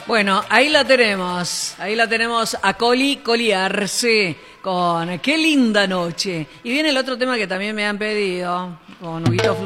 Bueno, ahí la tenemos a Coli Arce con Qué linda noche. Y viene el otro tema que también me han pedido, con Huguito